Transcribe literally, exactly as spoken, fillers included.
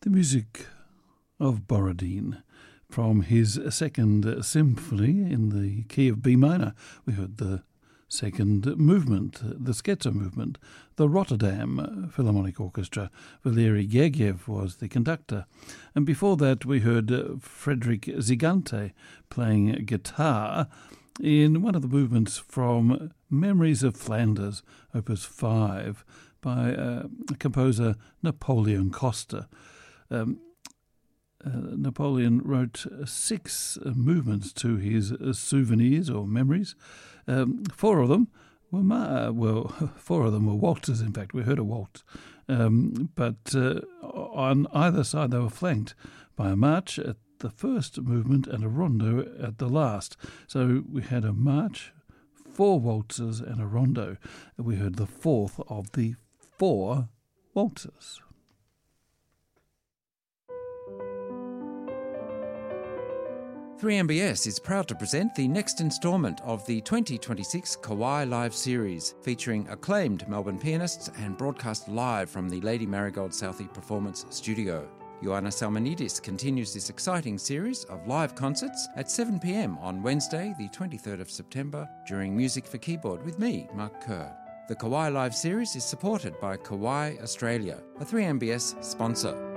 the music of Borodin from his second symphony in the key of B minor. We heard the second movement, the scherzo movement, the Rotterdam Philharmonic Orchestra. Valery Gergiev was the conductor. And before that we heard Frederick Zigante playing guitar in one of the movements from Memories of Flanders, Opus five, by uh, composer Napoleon Costa. Um, uh, Napoleon wrote six uh, movements to his uh, souvenirs or memories. Um, four of them were, ma- well, four of them were waltzes. In fact, we heard a waltz, um, but uh, on either side they were flanked by a march at the first movement and a rondo at the last. So we had a march, four waltzes, and a rondo. We heard the fourth of the four waltzes. three M B S is proud to present the next instalment of the twenty twenty-six Kauai Live series, featuring acclaimed Melbourne pianists and broadcast live from the Lady Marigold Southey Performance Studio. Ioanna Salmonidis continues this exciting series of live concerts at seven p m on Wednesday, the twenty-third of September, during Music for Keyboard with me, Mark Kerr. The Kauai Live series is supported by Kauai Australia, a three M B S sponsor.